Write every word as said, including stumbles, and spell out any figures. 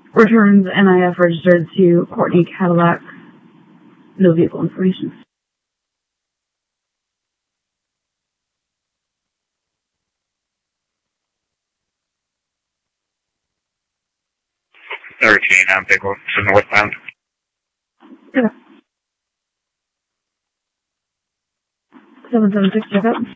Returns N I F registered to Courtney Cadillac. No vehicle information. thirteen, I'm vehicle to northbound. Yeah. seven seven six, check out.